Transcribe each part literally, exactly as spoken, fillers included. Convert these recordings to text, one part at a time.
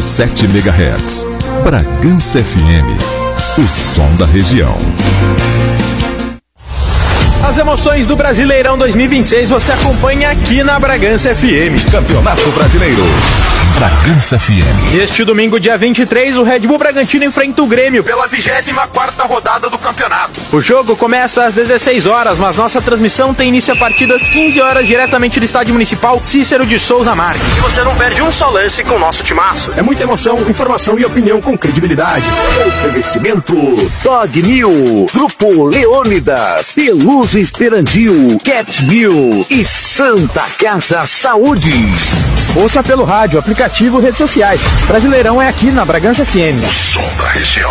sete megahertz. Bragança F M, o som da região. As emoções do Brasileirão dois mil e vinte e seis você acompanha aqui na Bragança F M. Campeonato Brasileiro, Bragança F M. Este domingo, dia vinte e três, o Red Bull Bragantino enfrenta o Grêmio pela vigésima quarta rodada do campeonato. O jogo começa às dezesseis horas, mas nossa transmissão tem início a partir das quinze horas, diretamente do Estádio Municipal Cícero de Souza Marques. E você não perde um só lance com o nosso timaço. É muita emoção, informação e opinião com credibilidade. Oferecimento Dog New, Grupo Leônidas, Peluso Esperandil, Cat New e Santa Casa Saúde. Ouça pelo rádio, aplicativo, redes sociais. Brasileirão é aqui na Bragança F M. O som da região.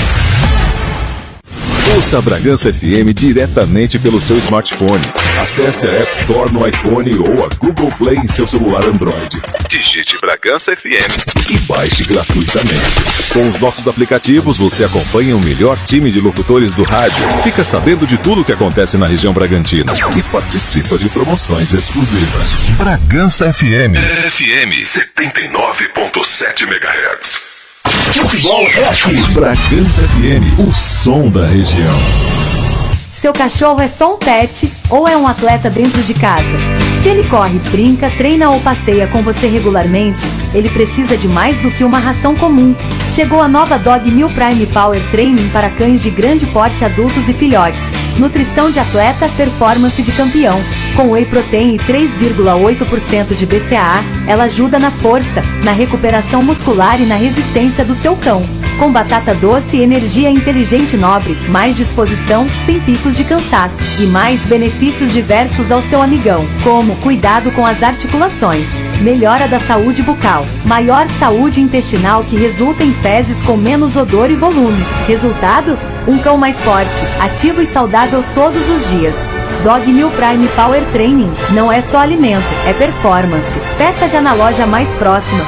Ouça a Bragança F M diretamente pelo seu smartphone. Acesse a App Store no iPhone ou a Google Play em seu celular Android. Digite Bragança F M e baixe gratuitamente. Com os nossos aplicativos, você acompanha o melhor time de locutores do rádio, fica sabendo de tudo o que acontece na região Bragantina e participa de promoções exclusivas. Bragança F M. F M setenta e nove ponto sete megahertz. Futebol é aqui. Bragança F M, o som da região. Seu cachorro é só um pet ou é um atleta dentro de casa? Se ele corre, brinca, treina ou passeia com você regularmente, ele precisa de mais do que uma ração comum. Chegou a nova Dog New Prime Power Training para cães de grande porte, adultos e filhotes. Nutrição de atleta, performance de campeão. Com Whey Protein e três vírgula oito por cento de B C A A, ela ajuda na força, na recuperação muscular e na resistência do seu cão. Com batata doce e energia inteligente nobre, mais disposição, sem picos de cansaço e mais benefícios diversos ao seu amigão, como cuidado com as articulações, melhora da saúde bucal, maior saúde intestinal que resulta em fezes com menos odor e volume. Resultado? Um cão mais forte, ativo e saudável todos os dias. Dog New Prime Power Training não é só alimento, é performance. Peça já na loja mais próxima.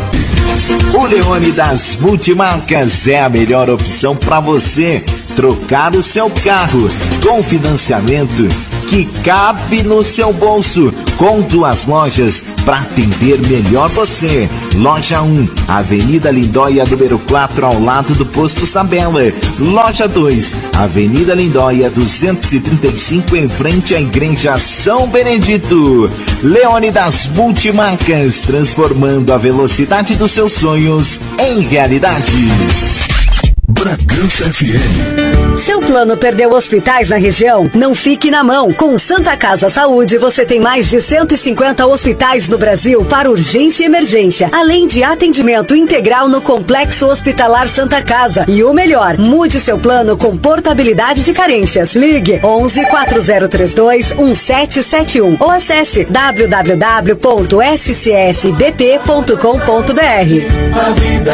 O Leônidas Multimarcas é a melhor opção para você trocar o seu carro com financiamento que cabe no seu bolso, com duas lojas para atender melhor você. Loja um, Avenida Lindóia, número quatro, ao lado do Posto Sabela. Loja dois, Avenida Lindóia, duzentos e trinta e cinco, em frente à Igreja São Benedito. Leônidas Multimarcas, transformando a velocidade dos seus sonhos em realidade. Bragança F M. Seu plano perdeu hospitais na região? Não fique na mão. Com Santa Casa Saúde, você tem mais de cento e cinquenta hospitais no Brasil para urgência e emergência, além de atendimento integral no Complexo Hospitalar Santa Casa. E o melhor, mude seu plano com portabilidade de carências. Ligue onze, quatro zero três dois, um sete sete um ou acesse w w w ponto s c s b p ponto com ponto b r. A vida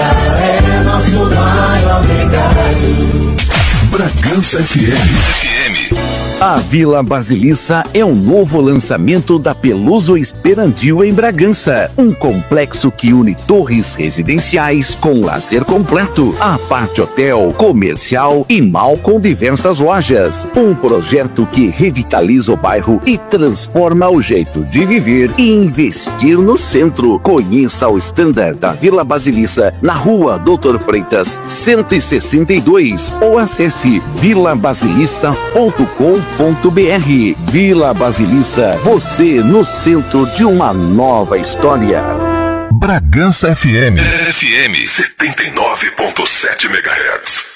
é nosso maior legado. Bragança F M. F M. A Vila Basiliça é um novo lançamento da Peluso Esperandil em Bragança. Um complexo que une torres residenciais com lazer completo, apart hotel, comercial e mall com diversas lojas. Um projeto que revitaliza o bairro e transforma o jeito de viver e investir no centro. Conheça o standard da Vila Basiliça na rua Doutor Freitas, cento e sessenta e dois, ou acesse vila basiliça ponto com ponto b r. Vila Basiliça, você no centro de uma nova história. Bragança F M. F M setenta e nove ponto sete megahertz.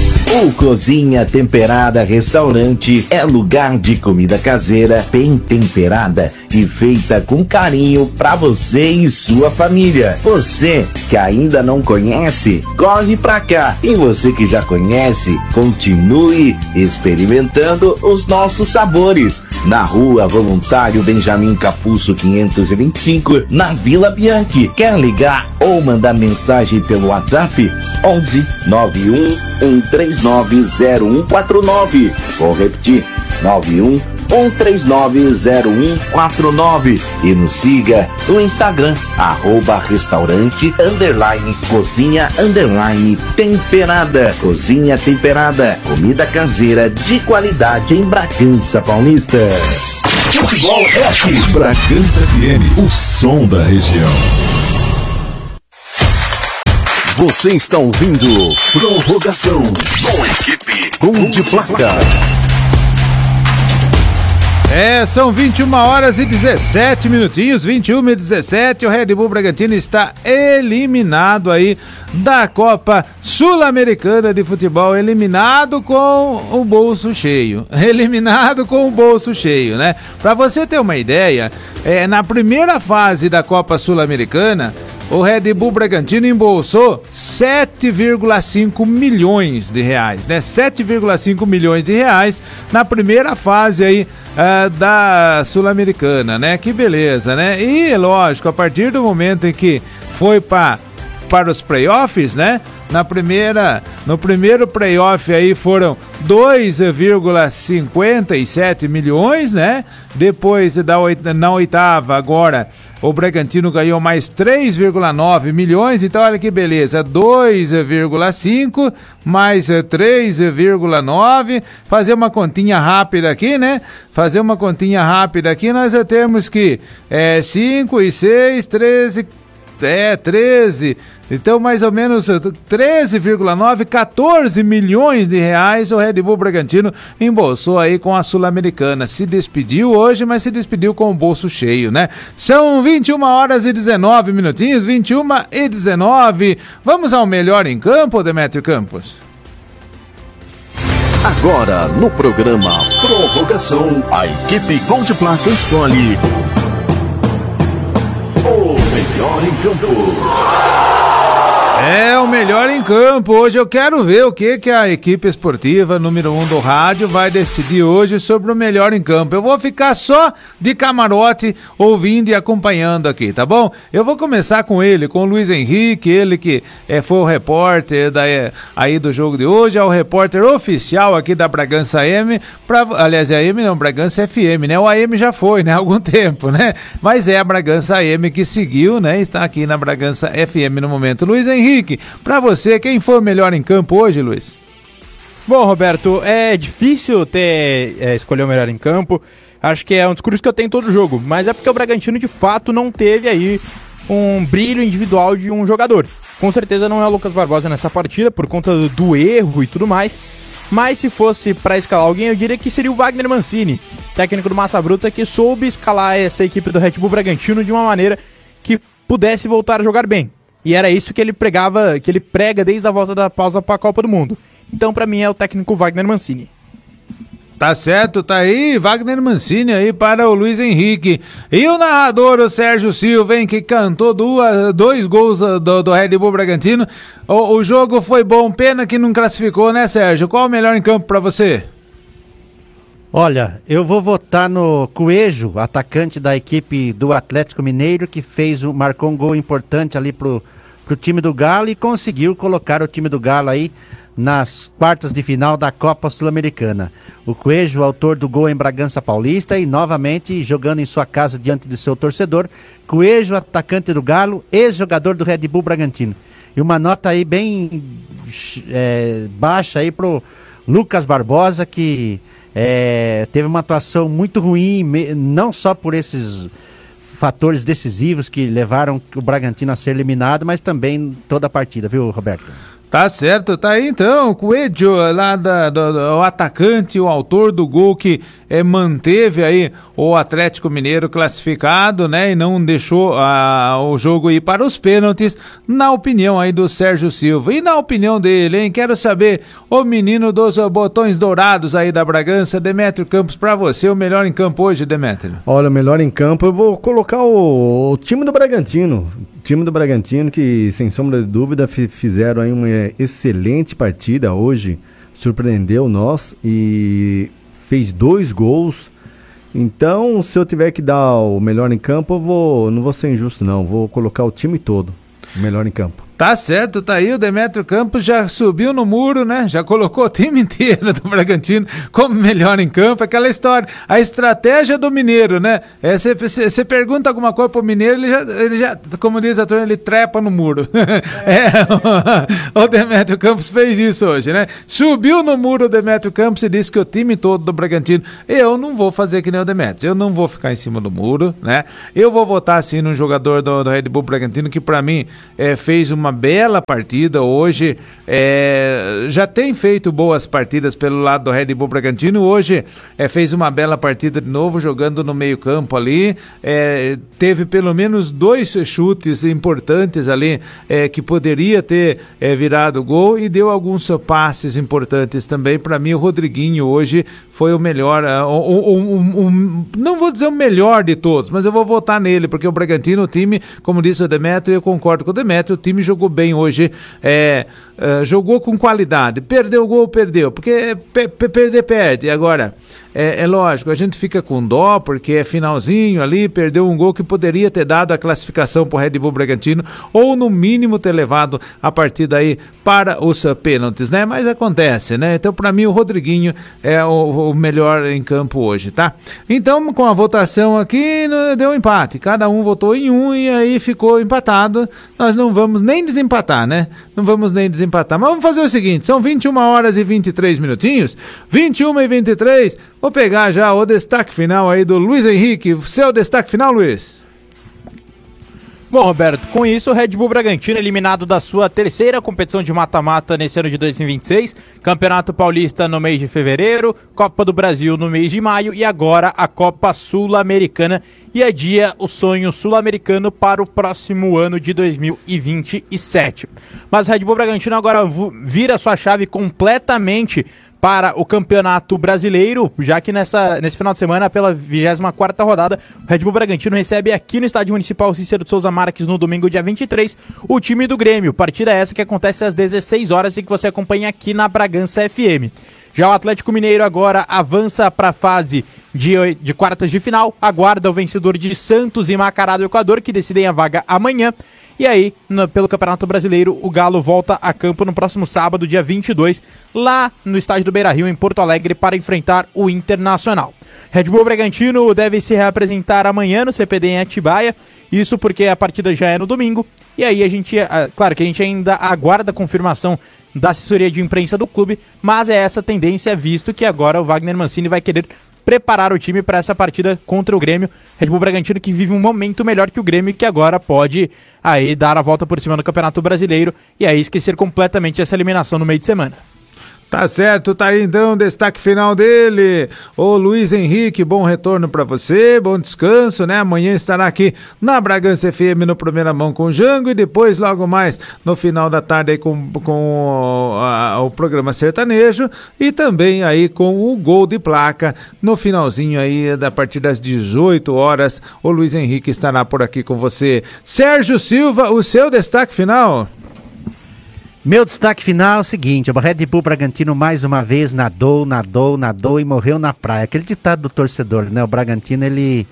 O Cozinha Temperada Restaurante é lugar de comida caseira bem temperada e feita com carinho para você e sua família. Você que ainda não conhece, corre pra cá. E você que já conhece, continue experimentando os nossos sabores. Na Rua Voluntário Benjamin Capuço quinhentos e vinte e cinco, na Vila Bianchi. Quer ligar ou mandar mensagem pelo WhatsApp? onze, nove um, um três nove, zero um quatro nove. Vou repetir, nove um, um três nove, zero um quatro nove. E nos siga no Instagram, arroba restaurante, underline, cozinha, underline, temperada. Cozinha Temperada, comida caseira de qualidade em Bragança Paulista. Futebol é aqui. Bragança F M, o som da região. Você está ouvindo Prorrogação com equipe Gol de Placa. É, são vinte e uma horas e dezessete minutinhos, vinte e uma e dezessete, o Red Bull Bragantino está eliminado aí da Copa Sul-Americana de Futebol, eliminado com o bolso cheio, eliminado com o bolso cheio, né? Pra você ter uma ideia, é, na primeira fase da Copa Sul-Americana, o Red Bull Bragantino embolsou sete vírgula cinco milhões de reais, né? sete vírgula cinco milhões de reais na primeira fase aí uh, da Sul-Americana, né? Que beleza, né? E, lógico, a partir do momento em que foi pra, para os playoffs, né? Na primeira, no primeiro playoff aí foram dois vírgula cinquenta e sete milhões, né? Depois da na oitava agora o Bragantino ganhou mais três vírgula nove milhões, então olha que beleza, dois vírgula cinco mais três vírgula nove, fazer uma continha rápida aqui, né? Fazer uma continha rápida aqui, nós temos que é, cinco e seis, treze, é, treze, então mais ou menos treze vírgula nove, quatorze milhões de reais o Red Bull Bragantino embolsou aí com a Sul-Americana. Se despediu hoje, mas se despediu com o bolso cheio, né? São vinte e uma horas e dezenove minutinhos, vinte e uma e dezenove. Vamos ao melhor em campo, Demétrio Campos? Agora no programa Prorrogação, a equipe Gol de Placa escolhe o melhor em campo. É o melhor em campo. Hoje eu quero ver o que, que a equipe esportiva número um do rádio vai decidir hoje sobre o melhor em campo. Eu vou ficar só de camarote ouvindo e acompanhando aqui, tá bom? Eu vou começar com ele, com o Luiz Henrique, ele que é, foi o repórter da, é, aí do jogo de hoje, é o repórter oficial aqui da Bragança A M, pra, aliás, é A M não, Bragança F M, né? O A M já foi, né? Há algum tempo, né? Mas é a Bragança A M que seguiu, né? Está aqui na Bragança F M no momento. Luiz Henrique, pra você, quem foi o melhor em campo hoje, Luiz? Bom, Roberto, é difícil ter é, escolher o melhor em campo. Acho que é um discurso que eu tenho em todo jogo, mas é porque o Bragantino de fato não teve aí um brilho individual de um jogador. Com certeza não é o Lucas Barbosa nessa partida, por conta do, do erro e tudo mais. Mas se fosse pra escalar alguém, eu diria que seria o Wagner Mancini, técnico do Massa Bruta, que soube escalar essa equipe do Red Bull Bragantino de uma maneira que pudesse voltar a jogar bem. E era isso que ele pregava, que ele prega desde a volta da pausa para a Copa do Mundo. Então, para mim, é o técnico Wagner Mancini. Tá certo, tá aí, Wagner Mancini aí para o Luiz Henrique. E o narrador, o Sérgio Silva, hein, que cantou duas, dois gols do, do Red Bull Bragantino. O, o jogo foi bom, pena que não classificou, né, Sérgio? Qual o melhor em campo para você? Olha, eu vou votar no Coelho, atacante da equipe do Atlético Mineiro, que fez um, marcou um gol importante ali pro, pro time do Galo e conseguiu colocar o time do Galo aí nas quartas de final da Copa Sul-Americana. O Coelho, autor do gol em Bragança Paulista e novamente jogando em sua casa diante de seu torcedor. Coelho, atacante do Galo, ex-jogador do Red Bull Bragantino. E uma nota aí bem é, baixa aí pro Lucas Barbosa, que É, teve uma atuação muito ruim, me, não só por esses fatores decisivos que levaram o Bragantino a ser eliminado, mas também toda a partida, viu, Roberto? Tá certo, tá aí então, o Coelho, lá da, do, do, o atacante, o autor do gol que é, manteve aí o Atlético Mineiro classificado, né, e não deixou a, o jogo ir para os pênaltis, na opinião aí do Sérgio Silva. E na opinião dele, hein, quero saber, o menino dos botões dourados aí da Bragança, Demétrio Campos, pra você, o melhor em campo hoje, Demétrio? Olha, o melhor em campo, eu vou colocar o, o time do Bragantino, time do Bragantino que, sem sombra de dúvida, f- fizeram aí uma excelente partida hoje, surpreendeu nós e fez dois gols. Então, se eu tiver que dar o melhor em campo, eu vou, não vou ser injusto não, vou colocar o time todo, o melhor em campo. Tá certo, tá aí, o Demétrio Campos já subiu no muro, né? Já colocou o time inteiro do Bragantino como melhor em campo, aquela história, a estratégia do mineiro, né? Você é, pergunta alguma coisa pro mineiro, ele já, ele já, como diz a turma, ele trepa no muro. É, o, o Demétrio Campos fez isso hoje, né? Subiu no muro o Demétrio Campos e disse que o time todo do Bragantino, eu não vou fazer que nem o Demétrio, eu não vou ficar em cima do muro, né? Eu vou votar assim no jogador do, do Red Bull Bragantino, que pra mim é, fez uma uma bela partida hoje, é, já tem feito boas partidas pelo lado do Red Bull Bragantino, hoje é, fez uma bela partida de novo, jogando no meio campo ali, é, teve pelo menos dois chutes importantes ali, é, que poderia ter é, virado gol, e deu alguns passes importantes também. Para mim o Rodriguinho hoje foi o melhor, uh, um, um, um, não vou dizer o melhor de todos, mas eu vou votar nele, porque o Bragantino, o time, como disse o Demetrio, eu concordo com o Demetrio, o time jogou bem hoje, é, uh, jogou com qualidade, perdeu o gol, perdeu, porque pe- pe- perder, perde. Agora, é, é lógico, a gente fica com dó, porque é finalzinho ali, perdeu um gol que poderia ter dado a classificação para o Red Bull Bragantino, ou no mínimo ter levado a partida aí para os pênaltis, né? Mas acontece, né? Então, para mim, o Rodriguinho é o, o melhor em campo hoje, tá? Então, com a votação aqui, deu um empate. Cada um votou em um e aí ficou empatado. Nós não vamos nem desempatar, né? Não vamos nem desempatar. Mas vamos fazer o seguinte, são vinte e uma horas e vinte e três minutinhos, vinte e uma e vinte e três, vou pegar já o destaque final aí do Luiz Henrique. Seu destaque final, Luiz? Bom, Roberto, com isso o Red Bull Bragantino eliminado da sua terceira competição de mata-mata nesse ano de dois mil e vinte e seis, Campeonato Paulista no mês de fevereiro, Copa do Brasil no mês de maio e agora a Copa Sul-Americana, e adia o sonho sul-americano para o próximo ano de dois mil e vinte e sete. Mas o Red Bull Bragantino agora vira sua chave completamente para o Campeonato Brasileiro, já que nessa, nesse final de semana, pela vigésima quarta rodada, o Red Bull Bragantino recebe aqui no Estádio Municipal Cícero de Souza Marques, no domingo, dia vinte e três, o time do Grêmio. Partida essa que acontece às dezesseis horas e que você acompanha aqui na Bragança F M. Já o Atlético Mineiro agora avança para a fase de, de quartas de final, aguarda o vencedor de Santos e Macará do Equador, que decidem a vaga amanhã. E aí, no, pelo Campeonato Brasileiro, o Galo volta a campo no próximo sábado, dia vinte e dois, lá no estádio do Beira-Rio, em Porto Alegre, para enfrentar o Internacional. Red Bull Bragantino deve se reapresentar amanhã no C P D em Atibaia, isso porque a partida já é no domingo, e aí a gente, claro que a gente ainda aguarda a confirmação da assessoria de imprensa do clube, mas é essa tendência, visto que agora o Wagner Mancini vai querer preparar o time para essa partida contra o Grêmio. Red Bull Bragantino que vive um momento melhor que o Grêmio, que agora pode aí dar a volta por cima no Campeonato Brasileiro e aí esquecer completamente essa eliminação no meio de semana. Tá certo, tá aí então o destaque final dele, o Luiz Henrique. Bom retorno para você, bom descanso, né? Amanhã estará aqui na Bragança F M no Primeira Mão com o Jango, e depois logo mais no final da tarde aí com, com a, o programa Sertanejo, e também aí com o Gol de Placa no finalzinho aí da partir das dezoito horas. O Luiz Henrique estará por aqui com você. Sérgio Silva, o seu destaque final? Meu destaque final é o seguinte: o Red Bull Bragantino mais uma vez nadou, nadou, nadou e morreu na praia. Aquele ditado do torcedor, né? O Bragantino, ele,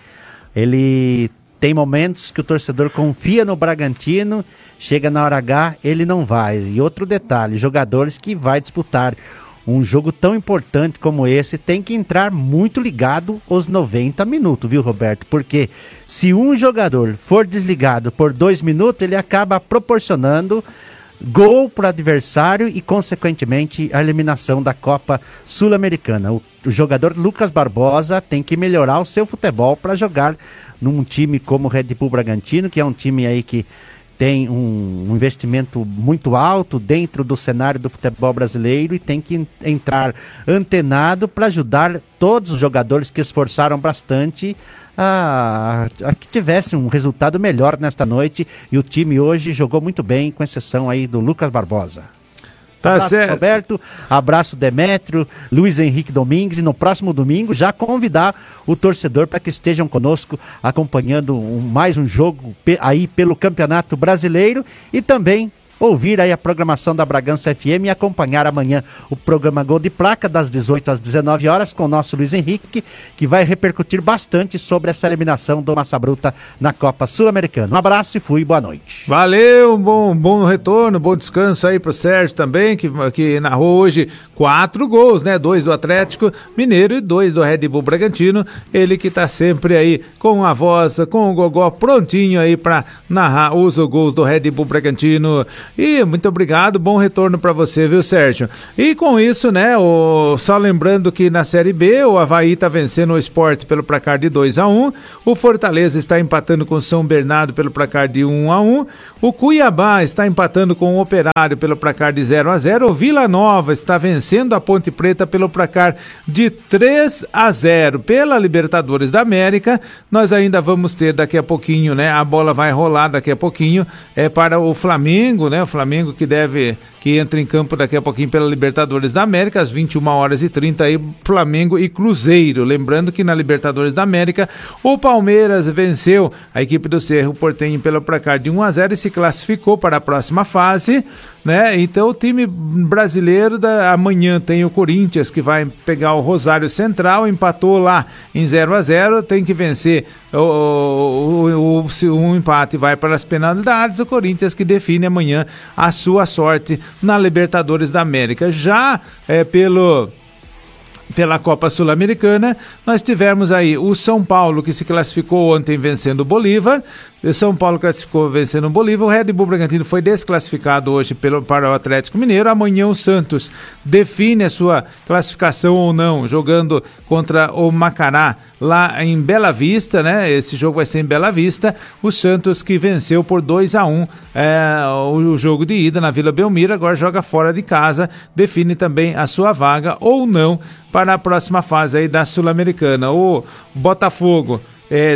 ele tem momentos que o torcedor confia no Bragantino, chega na hora H, ele não vai. E outro detalhe, jogadores que vai disputar um jogo tão importante como esse tem que entrar muito ligado aos noventa minutos, viu, Roberto? Porque se um jogador for desligado por dois minutos, ele acaba proporcionando gol para o adversário e, consequentemente, a eliminação da Copa Sul-Americana. O, o jogador Lucas Barbosa tem que melhorar o seu futebol para jogar num time como o Red Bull Bragantino, que é um time aí que tem um, um investimento muito alto dentro do cenário do futebol brasileiro e tem que entrar antenado para ajudar todos os jogadores que esforçaram bastante A, a que tivesse um resultado melhor nesta noite, e o time hoje jogou muito bem, com exceção aí do Lucas Barbosa. Tá abraço, certo. Roberto, abraço Demétrio, Luiz Henrique Domingues, e no próximo domingo já convidar o torcedor para que estejam conosco acompanhando um, mais um jogo pe, aí pelo Campeonato Brasileiro, e também ouvir aí a programação da Bragança F M e acompanhar amanhã o programa Gol de Placa das dezoito às dezenove horas com o nosso Luiz Henrique, que vai repercutir bastante sobre essa eliminação do Massa Bruta na Copa Sul-Americana. Um abraço e fui, boa noite. Valeu, um bom, bom retorno, bom descanso aí pro Sérgio também, que, que narrou hoje quatro gols, né? Dois do Atlético Mineiro e dois do Red Bull Bragantino. Ele que tá sempre aí com a voz, com o gogó prontinho aí pra narrar os gols do Red Bull Bragantino. E muito obrigado, bom retorno para você, viu, Sérgio? E com isso, né, o, só lembrando que na Série B, o Avaí tá vencendo o Sport pelo placar de dois a um, o Fortaleza está empatando com o São Bernardo pelo placar de um a um, o Cuiabá está empatando com o Operário pelo placar de zero a zero, o Vila Nova está vencendo a Ponte Preta pelo placar de três a zero. Pela Libertadores da América, nós ainda vamos ter daqui a pouquinho, né, a bola vai rolar daqui a pouquinho, é para o Flamengo, né, o Flamengo que deve, que entra em campo daqui a pouquinho pela Libertadores da América, às vinte e uma horas e trinta, aí Flamengo e Cruzeiro. Lembrando que na Libertadores da América, o Palmeiras venceu a equipe do Cerro Porteño pelo placar de um a zero e se classificou para a próxima fase, né? Então o time brasileiro da amanhã tem o Corinthians, que vai pegar o Rosário Central, empatou lá em zero a zero, tem que vencer o, o, o, o um empate vai para as penalidades, o Corinthians que define amanhã a sua sorte na Libertadores da América. Já é, pelo pela Copa Sul-Americana, nós tivemos aí o São Paulo, que se classificou ontem vencendo o Bolívar. O São Paulo classificou vencendo o Bolívar. O Red Bull Bragantino foi desclassificado hoje pelo, para o Atlético Mineiro. Amanhã o Santos define a sua classificação ou não, jogando contra o Macará lá em Bela Vista, né? Esse jogo vai ser em Bela Vista. O Santos, que venceu por dois a um é, o jogo de ida na Vila Belmiro, agora joga fora de casa, define também a sua vaga ou não para a próxima fase aí da Sul-Americana. O Botafogo é,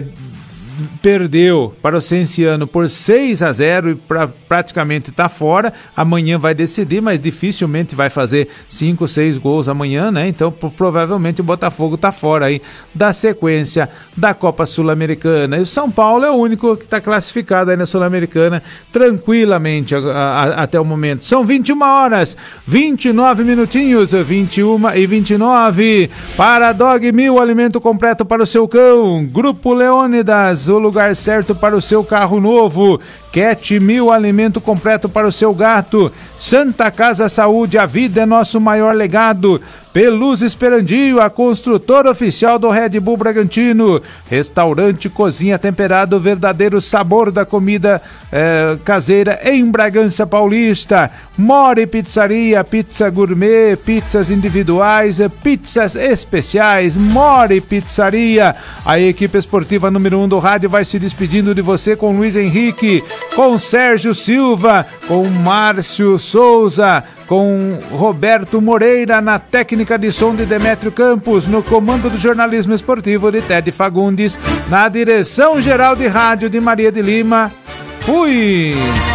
perdeu para o Cienciano por seis a zero e pra, praticamente está fora. Amanhã vai decidir, mas dificilmente vai fazer cinco, seis gols amanhã, né? Então provavelmente o Botafogo está fora aí da sequência da Copa Sul-Americana. E o São Paulo é o único que está classificado aí na Sul-Americana tranquilamente a, a, até o momento. São vinte e uma horas, vinte e nove minutinhos, vinte e uma e vinte e nove. Para Dog Mil, alimento completo para o seu cão. Grupo Leônidas, o lugar certo para o seu carro novo. Cat Mil, alimento completo para o seu gato. Santa Casa Saúde, a vida é nosso maior legado. Peluz Esperandio, a construtora oficial do Red Bull Bragantino. Restaurante Cozinha Temperada, o verdadeiro sabor da comida eh, caseira em Bragança Paulista. More Pizzaria, pizza gourmet, pizzas individuais, pizzas especiais. More Pizzaria. A equipe esportiva número um do rádio vai se despedindo de você com Luiz Henrique, com Sérgio Silva, com Márcio Souza, com Roberto Moreira na técnica de som de Demétrio Campos, no comando do jornalismo esportivo de Ted Fagundes, na direção geral de rádio de Maria de Lima. Fui!